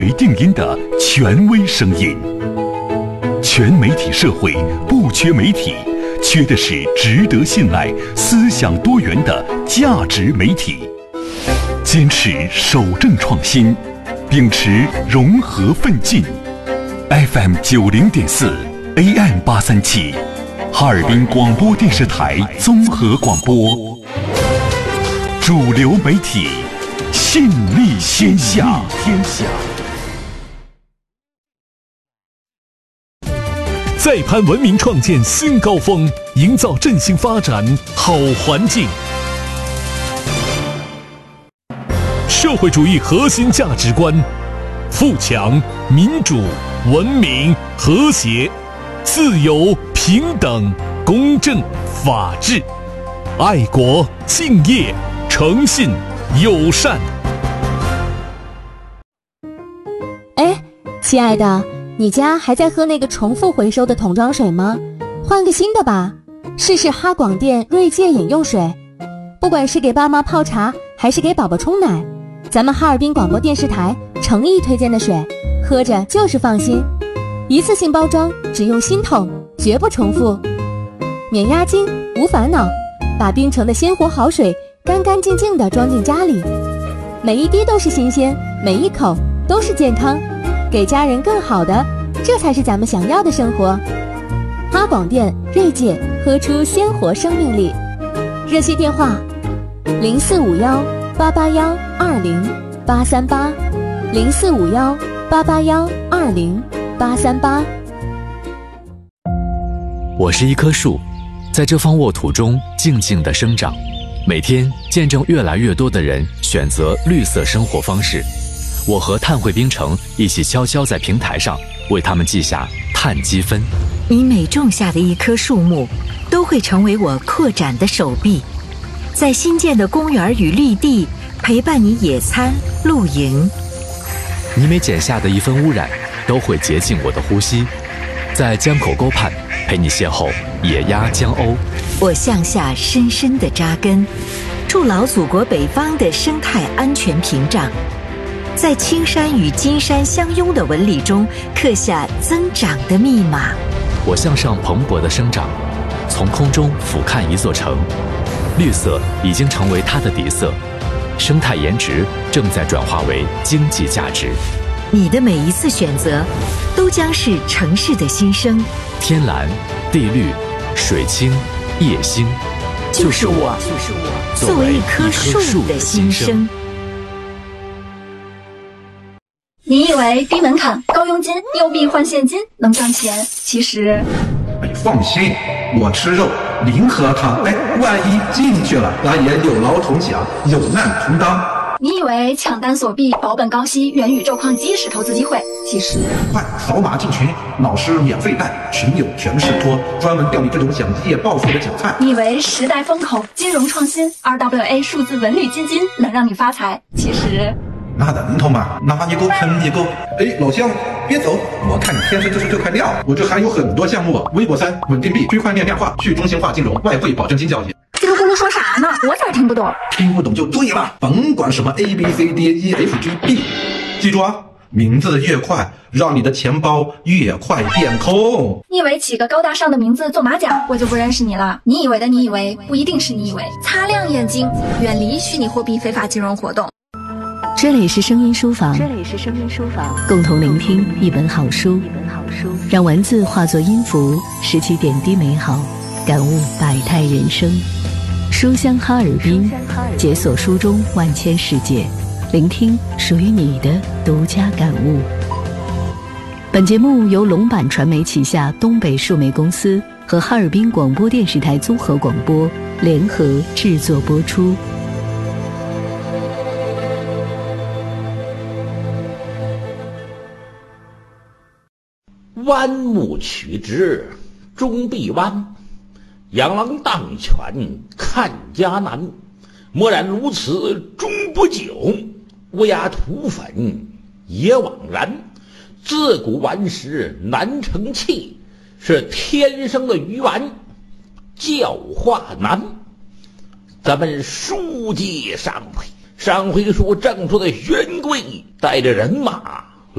定音的权威声音。全媒体社会不缺媒体，缺的是值得信赖、思想多元的价值媒体。坚持守正创新，秉持融合奋进。FM 90.4 AM 837，哈尔滨广播电视台综合广播，主流媒体，信力天下。 再攀文明创建新高峰，营造振兴发展好环境。社会主义核心价值观：富强、民主、文明、和谐、自由、平等、公正、法治、爱国、敬业、诚信、友善。 哎，亲爱的，你家还在喝那个重复回收的桶装水吗？换个新的吧，试试哈广电锐界饮用水。不管是给爸妈泡茶，还是给宝宝冲奶，咱们哈尔滨广播电视台诚意推荐的水，喝着就是放心。一次性包装，只用新桶，绝不重复，免押金，无烦恼，把冰城的鲜活好水干干净净地装进家里，每一滴都是新鲜，每一口都是健康，给家人更好的，这才是咱们想要的生活。哈广电锐界，喝出鲜活生命力。热线电话0451-881-20838，0451-881-20838。 我是一棵树，在这方沃土中静静地生长，每天见证越来越多的人选择绿色生活方式。我和碳汇冰城一起悄悄在平台上为他们记下碳积分。 你每种下的一棵树木，都会成为我扩展的手臂，在新建的公园与绿地陪伴你野餐露营。 你每减下的一分污染，都会洁净我的呼吸，在江口沟畔陪你邂逅野鸭江鸥。 我向下深深地扎根，筑牢祖国北方的生态安全屏障，在青山与金山相拥的纹理中刻下增长的密码。 我向上蓬勃的生长，从空中俯瞰一座城，绿色已经成为它的底色，生态颜值正在转化为经济价值。 你的每一次选择，都将是城市的新生。 天蓝、地绿、水清、夜星， 就是我作为一棵树的心声。 你以为低门槛、高佣金、有币换现金能赚钱？其实， 放心，我吃肉，零喝汤。万一进去了，咱也有劳同享，有难同当。 你以为抢单锁币、保本高息、元宇宙矿机是投资机会？其实， 快扫码进群，老师免费带，群友全是托，专门钓你这种想一夜暴富的韭菜。 你以为时代风口、金融创新、RWA 数字文旅基金能让你发财？其实。 那能头吗？拿一个坑一个。老乡别走，我看你天生就是这块料，我这还有很多项目，微博3、稳定币、区块链量化、去中心化金融、外汇保证金交易。 叽里咕噜说啥呢？我咋听不懂？ 听不懂就对了，甭管什么 ABCDEFGB， 记住啊，名字越快，让你的钱包越快变空。 你以为起个高大上的名字做马甲，我就不认识你了？你以为的你以为，不一定是你以为。擦亮眼睛，远离虚拟货币非法金融活动。 这里是声音书房，共同聆听一本好书，让文字化作音符，拾起点滴美好，感悟百态人生。书香哈尔滨，解锁书中万千世界，聆听属于你的独家感悟。本节目由龙板传媒旗下东北数媒公司和哈尔滨广播电视台综合广播联合制作播出。 弯木取直终必弯，养狼当犬看家难。莫然如此终不久，乌鸦土粉也枉然。自古顽石难成器，是天生的鱼丸，教化难。咱们书接上回说郑国的袁贵带着人马